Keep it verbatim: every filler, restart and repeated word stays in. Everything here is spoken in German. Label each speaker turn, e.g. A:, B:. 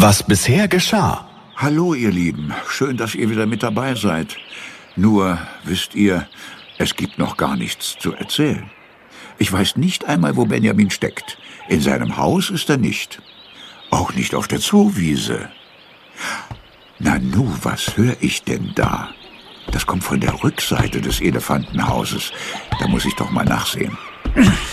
A: Was bisher geschah.
B: Hallo, ihr Lieben. Schön, dass ihr wieder mit dabei seid. Nur, wisst ihr, es gibt noch gar nichts zu erzählen. Ich weiß nicht einmal, wo Benjamin steckt. In seinem Haus ist er nicht. Auch nicht auf der Zoowiese. Nanu, was höre ich denn da? Das kommt von der Rückseite des Elefantenhauses. Da muss ich doch mal nachsehen.